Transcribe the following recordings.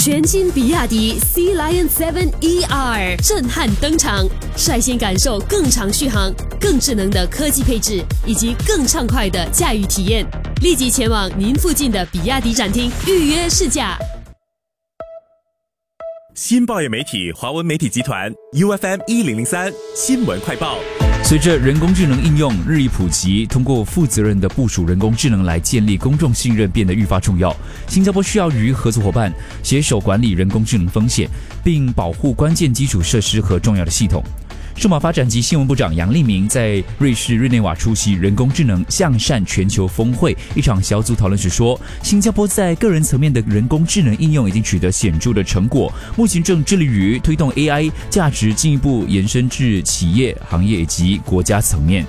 全新比亚迪 Sea Lion 7 ER 震撼登场，率先感受更长续航、更智能的科技配置以及更畅快的驾驭体验。立即前往您附近的比亚迪展厅预约试驾。 新报业媒体华文媒体集团 UFM 1003新闻快报。 随着人工智能应用日益普及，通过负责任的部署人工智能来建立公众信任变得愈发重要。新加坡需要与合作伙伴携手管理人工智能风险，并保护关键基础设施和重要的系统。数码发展及新闻部长杨立明在瑞士日内瓦出席人工智能向善全球峰会一场小组讨论时说，新加坡在个人层面的人工智能应用已经取得显著的成果，目前正致力于推动 AI 价值进一步延伸至企业、行业以及国家层面。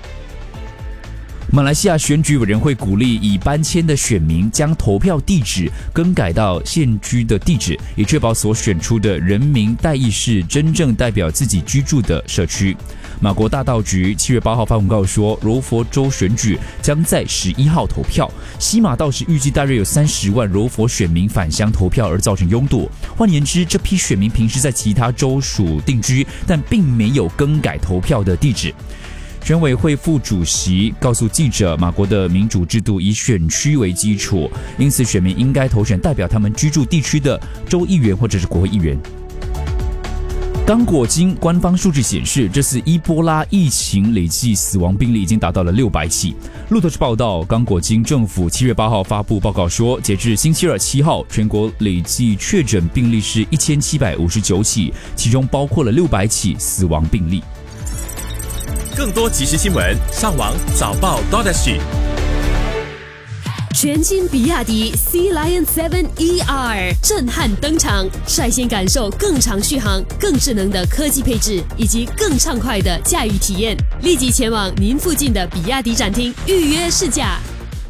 马来西亚选举委员会鼓励已搬迁的选民将投票地址更改到现居的地址，以确保所选出的人民代议士真正代表自己居住的社区。马国大道局7月8号发公告说，柔佛州选举将在11号投票。西马到时预计大约有30万柔佛选民返乡投票而造成拥堵。换言之，这批选民平时在其他州属定居，但并没有更改投票的地址。选委会副主席告诉记者，马国的民主制度以选区为基础，因此选民应该投选代表他们居住地区的州议员或者是国会议员。刚果金官方数据显示，这次伊波拉疫情累计死亡病例已经达到了600起。路透社报道，刚果金政府7月8号发布报告说，截至星期二7号，全国累计确诊病例是1759起，其中包括了600起死亡病例。 更多即时新闻，上网早报 .SG。 全新比亚迪 Sea Lion 7 ER 震撼登场，率先感受更长续航、更智能的科技配置以及更畅快的驾驭体验。立即前往您附近的比亚迪展厅预约试驾。